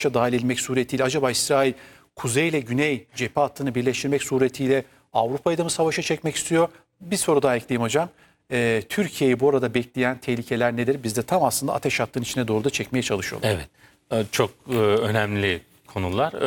dahil edilmek suretiyle acaba İsrail kuzey ile güney cephe hattını birleştirmek suretiyle Avrupa'yı da mı savaşa çekmek istiyor? Bir soru daha ekleyeyim hocam. Türkiye'yi bu arada bekleyen tehlikeler nedir? Biz de tam aslında ateş hattının içine doğru da çekmeye çalışıyorlar. Evet, çok önemli konular.